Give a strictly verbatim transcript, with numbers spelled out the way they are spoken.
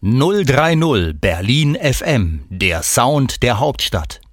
null drei null Berlin F M, der Sound der Hauptstadt.